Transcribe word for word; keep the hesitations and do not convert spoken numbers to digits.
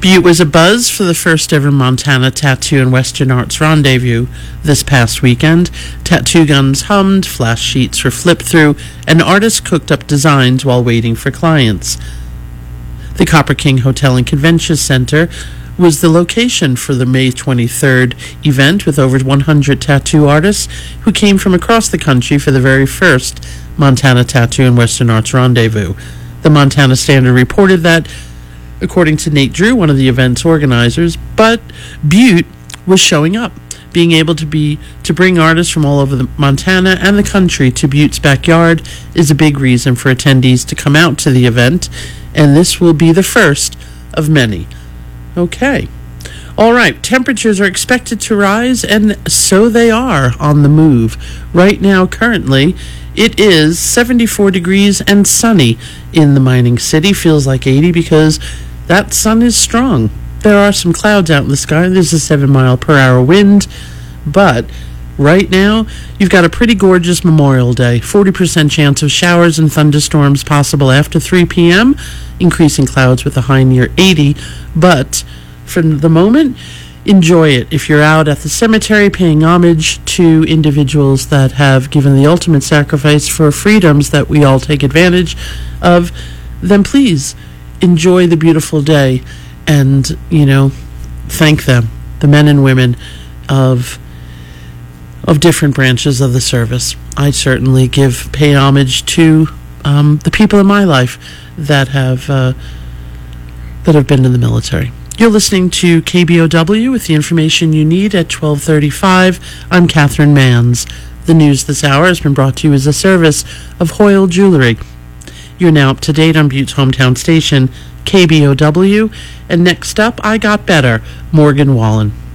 Butte was abuzz for the first ever Montana Tattoo and Western Arts Rendezvous this past weekend. Tattoo guns hummed, flash sheets were flipped through, and artists cooked up designs while waiting for clients. The Copper King Hotel and Convention Center was the location for the May twenty-third event, with over one hundred tattoo artists who came from across the country for the very first Montana Tattoo and Western Arts Rendezvous. The Montana Standard reported that, according to Nate Drew, one of the event's organizers, but Butte was showing up, being able to be to bring artists from all over the Montana and the country to Butte's backyard is a big reason for attendees to come out to the event, and this will be the first of many. Okay. All right, temperatures are expected to rise, and so they are on the move. Right now, currently, it is seventy-four degrees and sunny in the mining city. Feels like eighty because that sun is strong. There are some clouds out in the sky. There's a seven mile per hour wind, but right now, you've got a pretty gorgeous Memorial Day. forty percent chance of showers and thunderstorms possible after three p.m., increasing clouds with a high near eighty, but for the moment, enjoy it. If you're out at the cemetery paying homage to individuals that have given the ultimate sacrifice for freedoms that we all take advantage of, then please enjoy the beautiful day and, you know, thank them, the men and women of of different branches of the service. I certainly give pay homage to um, the people in my life that have uh, that have been in the military. You're listening to K B O W with the information you need at twelve thirty-five. I'm Catherine Manns. The news this hour has been brought to you as a service of Hoyle Jewelry. You're now up to date on Butte's hometown station, K B O W. And next up, I Got Better, Morgan Wallen.